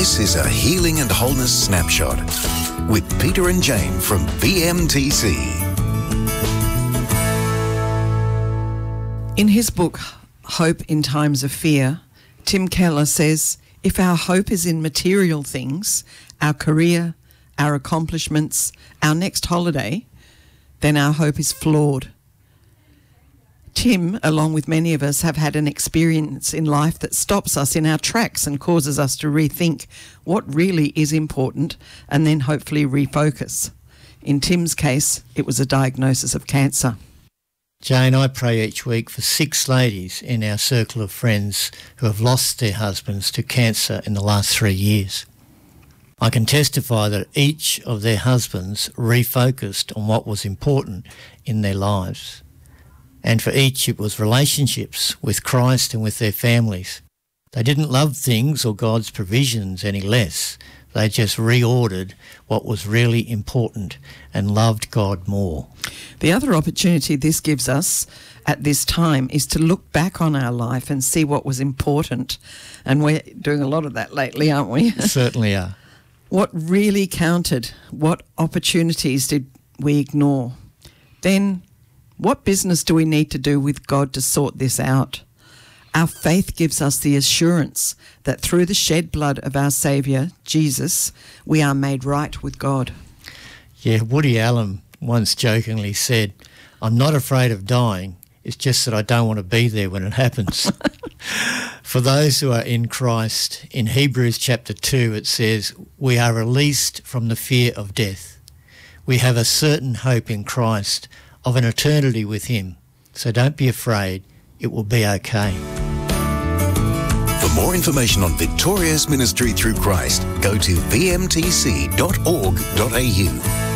This is a Healing and Wholeness Snapshot with Peter and Jane from VMTC. In his book, Hope in Times of Fear, Tim Keller says, if our hope is in material things, our career, our accomplishments, our next holiday, then our hope is flawed. Tim, along with many of us, have had an experience in life that stops us in our tracks and causes us to rethink what really is important and then hopefully refocus. In Tim's case, it was a diagnosis of cancer. Jane, I pray each week for 6 ladies in our circle of friends who have lost their husbands to cancer in the last 3 years. I can testify that each of their husbands refocused on what was important in their lives. And for each it was relationships with Christ and with their families. They didn't love things or God's provisions any less. They just reordered what was really important and loved God more. The other opportunity this gives us at this time is to look back on our life and see what was important. And we're doing a lot of that lately, aren't we? Certainly are. What really counted? What opportunities did we ignore? Then, what business do we need to do with God to sort this out? Our faith gives us the assurance that through the shed blood of our Saviour, Jesus, we are made right with God. Yeah, Woody Allen once jokingly said, I'm not afraid of dying, it's just that I don't want to be there when it happens. For those who are in Christ, in Hebrews chapter 2 it says, we are released from the fear of death. We have a certain hope in Christ of an eternity with him. So don't be afraid, it will be okay. For more information on Victoria's ministry through Christ, go to vmtc.org.au.